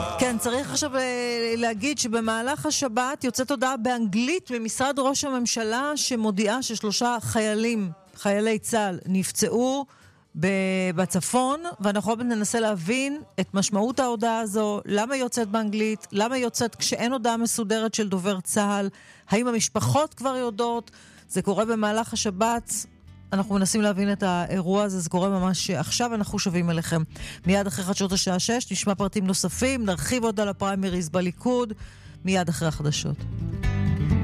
כן, צריך עכשיו להגיד שבמהלך השבת יוצאת הודעה באנגלית ממשרד ראש הממשלה שמודיעה ש3 חיילי צה"ל נפצעו בצפון, ואנחנו ננסה להבין את משמעות ההודעה הזו, למה היא יוצאת באנגלית, למה היא יוצאת כשאין הודעה מסודרת של דובר צה"ל, האם המשפחות כבר יודעות, זה קורה במהלך השבת, אנחנו מנסים להבין את האירוע הזה, זה קורה ממש עכשיו, אנחנו שווים אליכם. מיד אחרי חדשות השעה 6, נשמע פרטים נוספים, נרחיב עוד על הפריימריז בליכוד, מיד אחרי החדשות.